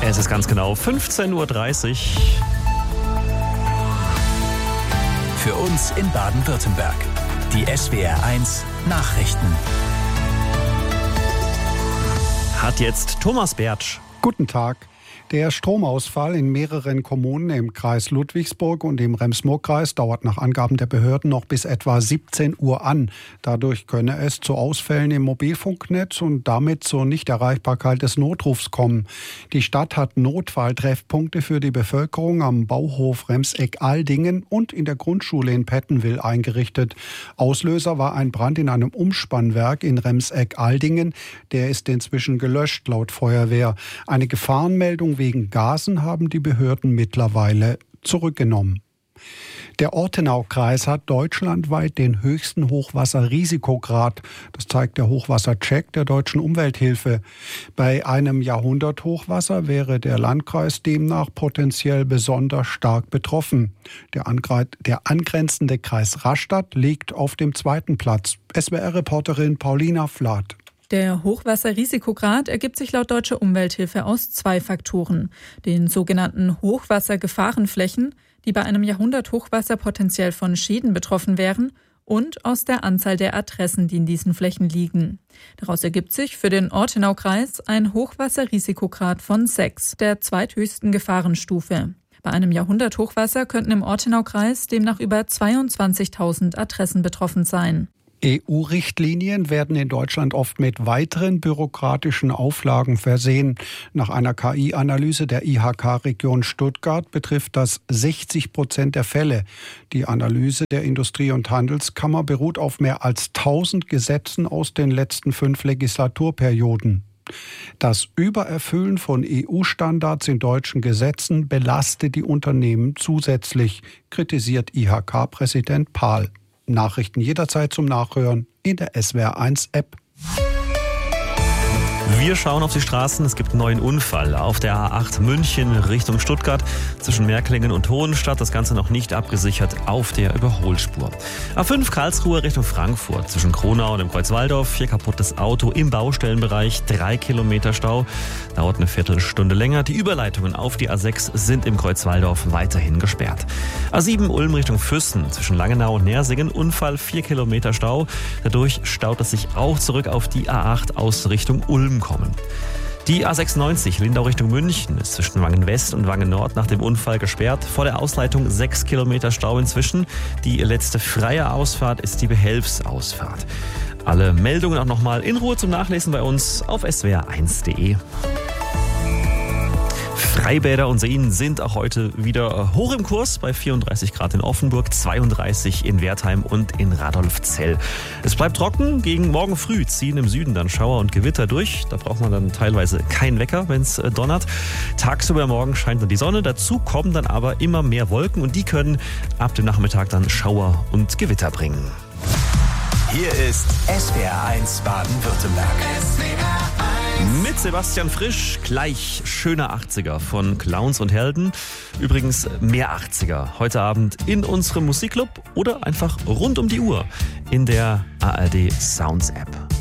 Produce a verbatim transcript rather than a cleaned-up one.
Es ist ganz genau fünfzehn Uhr dreißig. Für uns in Baden-Württemberg. Die S W R eins Nachrichten. Hat jetzt Thomas Bertsch. Guten Tag. Der Stromausfall in mehreren Kommunen im Kreis Ludwigsburg und im Rems-Murr-Kreis dauert nach Angaben der Behörden noch bis etwa siebzehn Uhr an. Dadurch könne es zu Ausfällen im Mobilfunknetz und damit zur Nichterreichbarkeit des Notrufs kommen. Die Stadt hat Notfalltreffpunkte für die Bevölkerung am Bauhof Remseck-Aldingen und in der Grundschule in Pettenwil eingerichtet. Auslöser war ein Brand in einem Umspannwerk in Remseck-Aldingen. Der ist inzwischen gelöscht, laut Feuerwehr. Eine Gefahrenmeldung wegen Gasen haben die Behörden mittlerweile zurückgenommen. Der Ortenaukreis hat deutschlandweit den höchsten Hochwasserrisikograd. Das zeigt der Hochwassercheck der Deutschen Umwelthilfe. Bei einem Jahrhunderthochwasser wäre der Landkreis demnach potenziell besonders stark betroffen. Der, angre- der angrenzende Kreis Rastatt liegt auf dem zweiten Platz. S W R-Reporterin Paulina Flath. Der Hochwasserrisikograd ergibt sich laut Deutscher Umwelthilfe aus zwei Faktoren. Den sogenannten Hochwassergefahrenflächen, die bei einem Jahrhunderthochwasser potenziell von Schäden betroffen wären, und aus der Anzahl der Adressen, die in diesen Flächen liegen. Daraus ergibt sich für den Ortenaukreis ein Hochwasserrisikograd von sechs, der zweithöchsten Gefahrenstufe. Bei einem Jahrhunderthochwasser könnten im Ortenaukreis demnach über zweiundzwanzigtausend Adressen betroffen sein. E U-Richtlinien werden in Deutschland oft mit weiteren bürokratischen Auflagen versehen. Nach einer K I-Analyse der I H K-Region Stuttgart betrifft das sechzig Prozent der Fälle. Die Analyse der Industrie- und Handelskammer beruht auf mehr als tausend Gesetzen aus den letzten fünf Legislaturperioden. Das Übererfüllen von E U-Standards in deutschen Gesetzen belastet die Unternehmen zusätzlich, kritisiert I H K-Präsident Pahl. Nachrichten jederzeit zum Nachhören in der S W R eins App. Wir schauen auf die Straßen. Es gibt einen neuen Unfall auf der A acht München Richtung Stuttgart zwischen Merklingen und Hohenstadt. Das Ganze noch nicht abgesichert auf der Überholspur. A fünf Karlsruhe Richtung Frankfurt zwischen Kronau und dem Kreuzwaldorf. Hier kaputtes Auto im Baustellenbereich. Drei Kilometer Stau. Dauert eine Viertelstunde länger. Die Überleitungen auf die A sechs sind im Kreuzwaldorf weiterhin gesperrt. A sieben Ulm Richtung Füssen zwischen Langenau und Nersingen. Unfall, vier Kilometer Stau. Dadurch staut es sich auch zurück auf die A acht aus Richtung Ulm kommen. Die A sechsundneunzig Lindau Richtung München ist zwischen Wangen West und Wangen Nord nach dem Unfall gesperrt. Vor der Ausleitung sechs Kilometer Stau inzwischen. Die letzte freie Ausfahrt ist die Behelfsausfahrt. Alle Meldungen auch nochmal in Ruhe zum Nachlesen bei uns auf S W R eins Punkt de. Freibäder und Seen sind auch heute wieder hoch im Kurs bei vierunddreißig Grad in Offenburg, zweiunddreißig in Wertheim und in Radolfzell. Es bleibt trocken, gegen morgen früh ziehen im Süden dann Schauer und Gewitter durch. Da braucht man dann teilweise keinen Wecker, wenn es donnert. Tagsüber morgen scheint dann die Sonne, dazu kommen dann aber immer mehr Wolken und die können ab dem Nachmittag dann Schauer und Gewitter bringen. Hier ist S W R eins Baden-Württemberg. Mit Sebastian Frisch, gleich schöner achtziger von Clowns und Helden. Übrigens mehr achtziger heute Abend in unserem Musikclub oder einfach rund um die Uhr in der A R D Sounds App.